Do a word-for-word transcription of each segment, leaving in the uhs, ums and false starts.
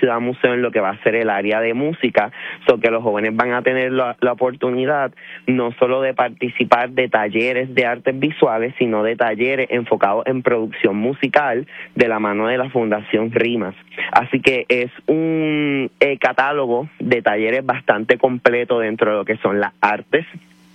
Ciudad Museo en lo que va a ser el área de música, so que los jóvenes van a tener la, la oportunidad no solo de participar de talleres de artes visuales, sino de talleres enfocados en producción musical de la mano de la Fundación RIMAS. Así que es un eh, catálogo de talleres bastante completo dentro de lo que son las artes.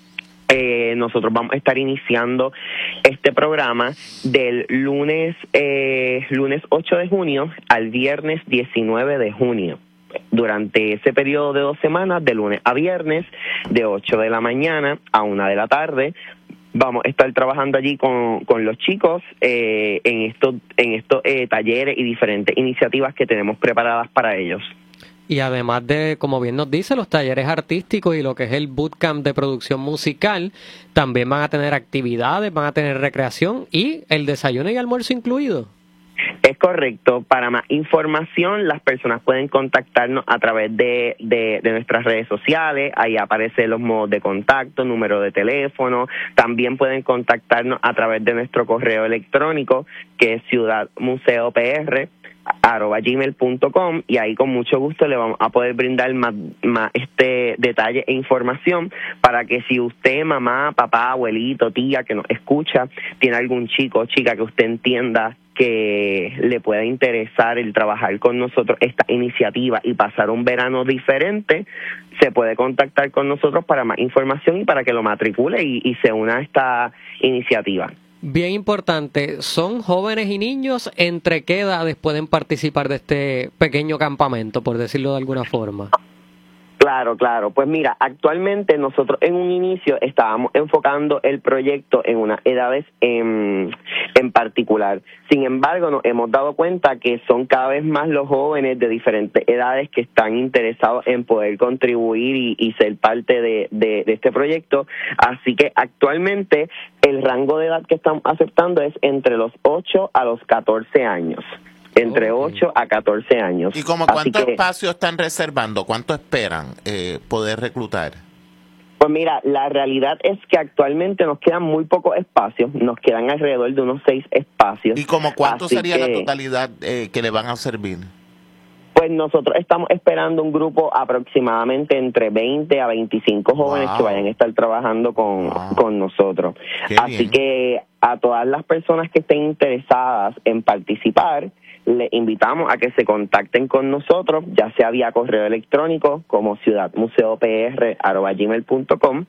Eh, nosotros vamos a estar iniciando este programa del lunes eh, lunes ocho de junio al viernes diecinueve de junio. Durante ese periodo de dos semanas, de lunes a viernes, de ocho de la mañana a una de la tarde, vamos a estar trabajando allí con, con los chicos eh, en estos, en estos eh, talleres y diferentes iniciativas que tenemos preparadas para ellos. Y además de, como bien nos dice, los talleres artísticos y lo que es el bootcamp de producción musical, también van a tener actividades, van a tener recreación y el desayuno y almuerzo incluido. Es correcto. Para más información, las personas pueden contactarnos a través de, de, de nuestras redes sociales. Ahí aparecen los modos de contacto, número de teléfono. También pueden contactarnos a través de nuestro correo electrónico, que es ciudadmuseopr arroba gmail punto com, y ahí con mucho gusto le vamos a poder brindar más, más este detalle e información para que si usted, mamá, papá, abuelito, tía que nos escucha, tiene algún chico o chica que usted entienda que le pueda interesar el trabajar con nosotros esta iniciativa y pasar un verano diferente, se puede contactar con nosotros para más información y para que lo matricule y, y se una a esta iniciativa. Bien importante, ¿son jóvenes y niños? ¿Entre qué edades pueden participar de este pequeño campamento, por decirlo de alguna forma? Claro, claro. Pues mira, actualmente nosotros en un inicio estábamos enfocando el proyecto en unas edades en, en particular. Sin embargo, nos hemos dado cuenta que son cada vez más los jóvenes de diferentes edades que están interesados en poder contribuir y, y ser parte de, de, de este proyecto. Así que actualmente el rango de edad que estamos aceptando es entre los ocho a los catorce años. Entre okay. ocho a catorce años. ¿Y como cuánto que, espacio están reservando? ¿Cuánto esperan eh, poder reclutar? Pues mira, la realidad es que actualmente nos quedan muy pocos espacios. Nos quedan alrededor de unos seis espacios. ¿Y como cuánto Así sería que, la totalidad eh, que le van a servir? Pues nosotros estamos esperando un grupo aproximadamente entre veinte a veinticinco jóvenes wow. que vayan a estar trabajando con, wow. con nosotros. Qué Así bien. que a todas las personas que estén interesadas en participar, les invitamos a que se contacten con nosotros, ya sea vía correo electrónico como ciudadmuseopr arroba gmail punto com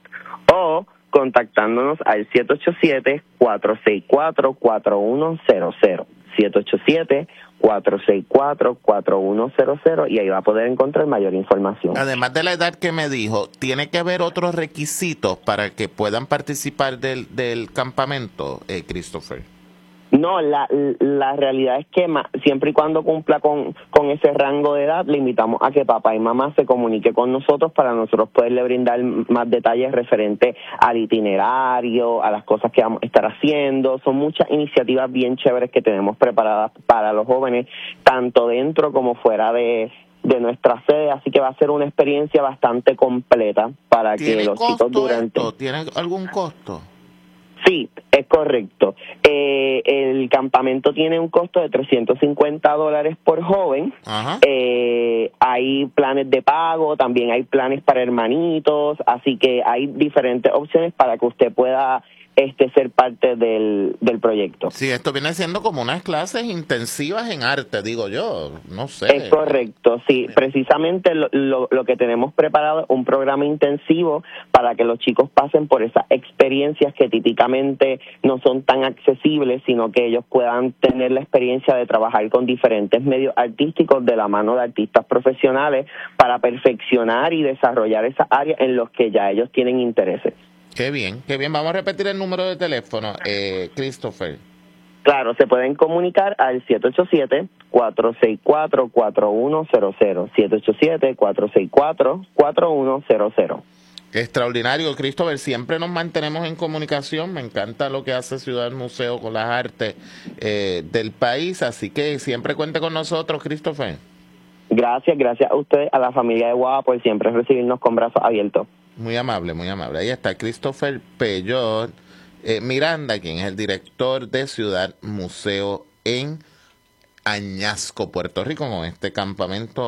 o contactándonos al siete ocho siete, cuatro seis cuatro, cuatro uno cero cero. siete ocho siete, cuatro seis cuatro, cuatro uno cero cero y ahí va a poder encontrar mayor información. Además de la edad que me dijo, ¿tiene que haber otros requisitos para que puedan participar del, del campamento, eh, Christopher? No, la, la realidad es que ma, siempre y cuando cumpla con, con ese rango de edad, le invitamos a que papá y mamá se comunique con nosotros para nosotros poderle brindar más detalles referentes al itinerario, a las cosas que vamos a estar haciendo. Son muchas iniciativas bien chéveres que tenemos preparadas para los jóvenes, tanto dentro como fuera de, de nuestra sede, así que va a ser una experiencia bastante completa para que los chicos durante... Esto? ¿Tiene algún costo? Sí, es correcto. Eh, el campamento tiene un costo de trescientos cincuenta dólares por joven. Ajá. Eh, hay planes de pago, también hay planes para hermanitos, así que hay diferentes opciones para que usted pueda este ser parte del, del proyecto. Sí, esto viene siendo como unas clases intensivas en arte, digo yo, no sé. Es correcto, sí, precisamente lo, lo, lo que tenemos preparado es un programa intensivo para que los chicos pasen por esas experiencias que típicamente no son tan accesibles, sino que ellos puedan tener la experiencia de trabajar con diferentes medios artísticos de la mano de artistas profesionales para perfeccionar y desarrollar esas áreas en las que ya ellos tienen intereses. Qué bien, qué bien. Vamos a repetir el número de teléfono, eh, Christopher. Claro, se pueden comunicar al siete ocho siete, cuatro seis cuatro, cuatro uno cero cero. siete ocho siete, cuatro seis cuatro, cuatro uno cero cero. Extraordinario, Christopher. Siempre nos mantenemos en comunicación. Me encanta lo que hace Ciudad Museo con las artes eh, del país. Así que siempre cuente con nosotros, Christopher. Gracias, gracias a ustedes, a la familia de Guapa, por siempre recibirnos con brazos abiertos. Muy amable, muy amable. Ahí está Christopher Peyot eh, Miranda, quien es el director de Ciudad Museo en Añasco, Puerto Rico, con este campamento